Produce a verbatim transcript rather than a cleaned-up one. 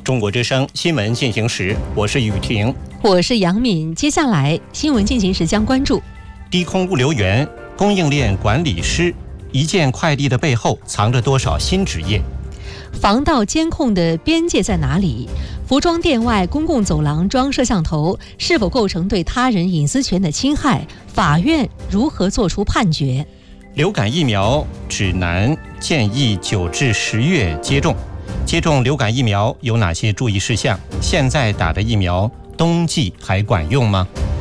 中国之声新闻进行时，我是雨婷， 我是杨敏。接下来新闻进行时将关注低空物流员、供应链管理师，一件快递的背后藏着多少新职业？ 防盗监控的边界在哪里？服装店外公共走廊装摄像头是否构成对他人隐私权的侵害？法院如何作出判决？ 流感疫苗指南建议九至十月接种。接种流感疫苗有哪些注意事项？现在打的疫苗冬季还管用吗？